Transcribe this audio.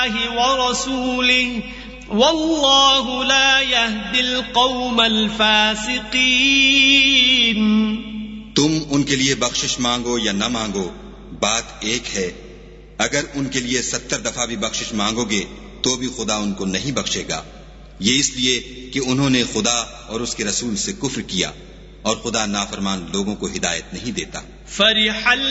व रसूलिही वल्लाहु ला यहदिल कौमल फासिकीन। तुम उनके लिए बख्शिश मांगो या न मांगो, बात एक है। अगर उनके लिए 70 दफा भी बख्शिश मांगोगे तो भी खुदा उनको नहीं बख्शेगा। ये इसलिए कि उन्होंने खुदा और उसके रसूल से कुफ्र किया और खुदा नाफरमान लोगों को हिदायत नहीं देता।